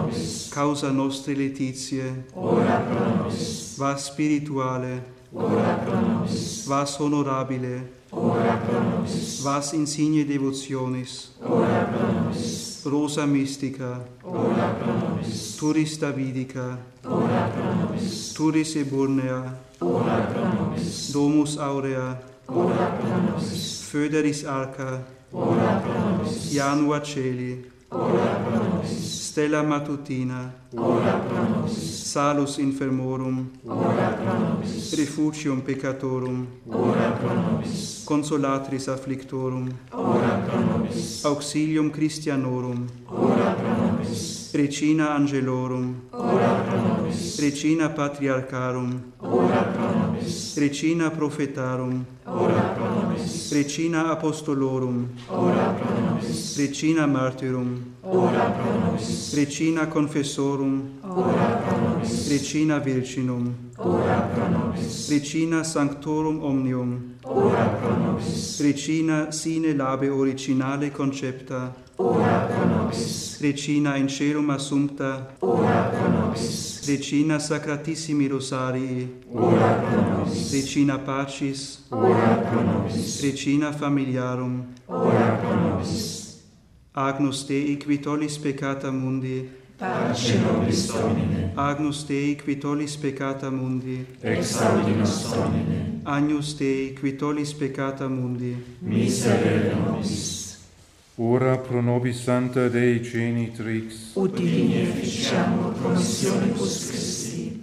nobis. Causa nostre laetitiae, Ora pro nobis. Vas spirituale, Ora pro nobis. Vas honorabile, Ora pro nobis. Vas insigne devotionis, Ora pro nobis. Rosa mystica, Ora pro nobis. Turis Davidica, Ora pro nobis. Turis Eburnea, Ora pro nobis. Domus Aurea, Ora pro nobis. Foederis Arca, Ora pro nobis. Janua Celi, Ora pro nobis. Stella Matutina, Ora pro nobis. Salus Infirmorum, Ora pro nobis. Refugium Peccatorum, Ora pro nobis. Consolatris Afflictorum, Ora pro nobis. Auxilium Christianorum, Ora pro nobis. Regina Angelorum, Ora pro nobis. Regina Patriarcharum, Ora pro nobis. Regina Prophetarum, Ora pro nobis. Regina Apostolorum, Ora pro nobis. Regina Martyrum, Ora pro nobis. Regina Confessorum, Ora pro nobis. Regina Virginum, Ora pro nobis. Regina Sanctorum Omnium, Ora pro nobis. Regina sine labe originale concepta, Ora pro nobis. Regina in celum assumpta, Ora pro nobis. Regina Sacratissimi Rosarii, Ora pro nobis. Regina Pacis, Ora pro nobis. Regina Familiarum, Ora pro nobis. Agnus Dei qui tollis peccata mundi, Pace nobis Domine. Agnus Dei qui tollis peccata mundi, Exaudi nos Domine. Agnus Dei qui tollis peccata mundi, Miserere nobis. Ora pro nobis Sancta Dei Genitrix, Ut digni efficiamur promissionibus Christi.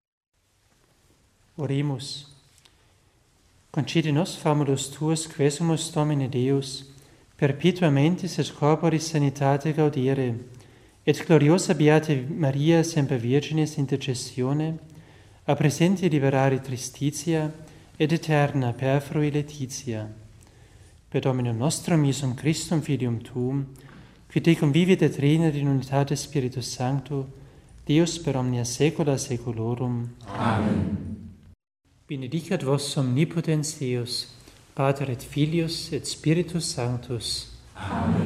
Oremus. Concede nos famulus tuus quesumus Domine Deus, perpetuamente et corporis sanitate gaudere, et gloriosa Beata Maria semper Virginis intercessione, a presenti liberare tristitia, et eterna perfrui laetitia. Per Dominum nostrum Iesum Christum Filium Tuum, qui tecum vivit et regnat in unitate Spiritus Sancto, Deus per omnia saecula saeculorum. Amen. Benedicat vos omnipotens Deus, Pater et Filius et Spiritus Sanctus. Amen.